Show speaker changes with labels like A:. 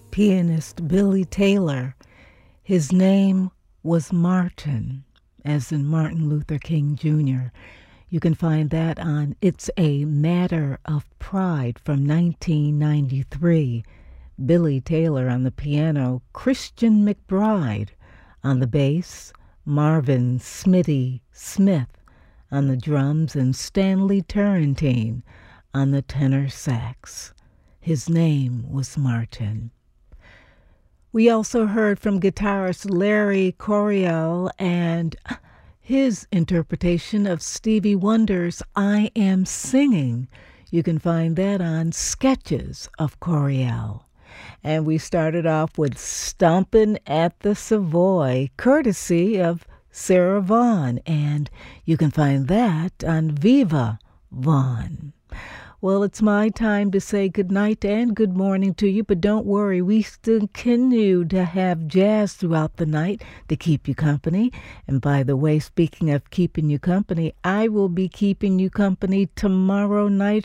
A: pianist Billy Taylor. His name was Martin, as in Martin Luther King Jr. You can find that on It's a Matter of Pride from 1993. Billy Taylor on the piano, Christian McBride on the bass, Marvin Smitty Smith on the drums, and Stanley Turrentine on the tenor sax. His name was Martin. We also heard from guitarist Larry Coryell and his interpretation of Stevie Wonder's I Am Singing. You can find that on Sketches of Coryell. And we started off with Stompin' at the Savoy, courtesy of Sarah Vaughan, and you can find that on Viva Vaughan. Well, it's my time to say good night and good morning to you, but don't worry, we still continue to have jazz throughout the night to keep you company. And by the way, speaking of keeping you company, I will be keeping you company tomorrow night